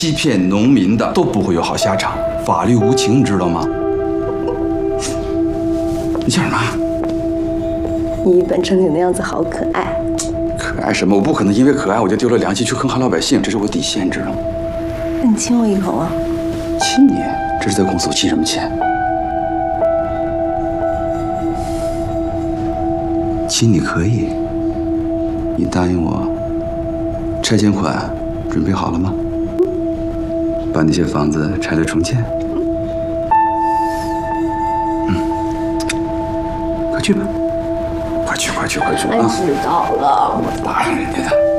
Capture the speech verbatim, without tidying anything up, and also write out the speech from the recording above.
欺骗农民的都不会有好下场，法律无情，你知道吗？你笑什么？ 你一本正经的样子好可爱。 可爱什么？我不可能因为可爱我就丢了良心去坑害老百姓，这是我底线，知道吗？ 那你亲我一口啊？ 亲你？这是在公司，我亲什么亲？亲你可以，你答应我，拆迁款准备好了吗？把那些房子拆了重建。嗯，快去吧，快去快去快去啊！ 知道了。 我答应人家的。